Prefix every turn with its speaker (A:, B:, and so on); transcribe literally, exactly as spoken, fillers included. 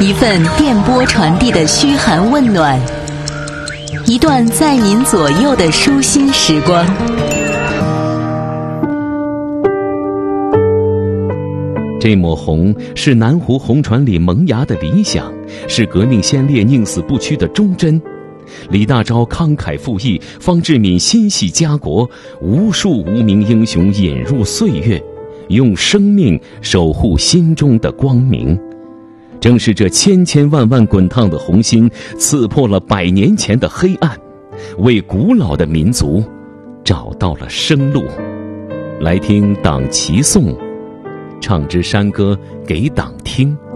A: 一份电波传递的嘘寒问暖，一段在您左右的舒心时光。
B: 这抹红是南湖红船里萌芽的理想，是革命先烈宁死不屈的忠贞。李大钊慷慨赴义，方志敏心系家国，无数无名英雄引入岁月，用生命守护心中的光明。正是这千千万万滚烫的红心，刺破了百年前的黑暗，为古老的民族找到了生路。来听党齐颂，唱支山歌给党听。